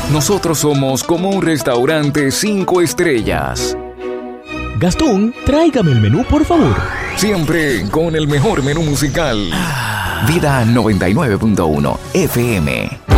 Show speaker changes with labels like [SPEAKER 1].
[SPEAKER 1] Nosotros somos como un restaurante 5 estrellas.
[SPEAKER 2] Gastón, tráigame el menú, por favor.
[SPEAKER 1] Siempre con el mejor menú musical. Vida 99.1 FM.